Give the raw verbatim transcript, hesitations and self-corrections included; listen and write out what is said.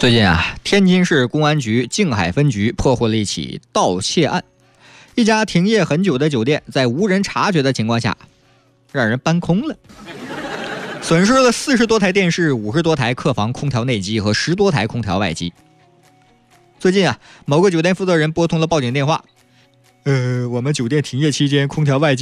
最近啊，天津市公安局静海分局破获了一起盗窃案。一家停业很久的酒店，在无人察觉的情况下，让人搬空了，损失了四十多台电视、五十多台客房空调内机和十多台空调外机。最近啊，某个酒店负责人拨通了报警电话，呃，我们酒店停业期间，空调外机